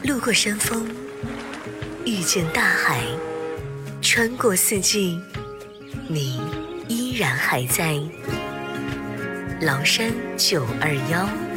路过山峰，遇见大海，穿过四季，你依然还在。崂山921。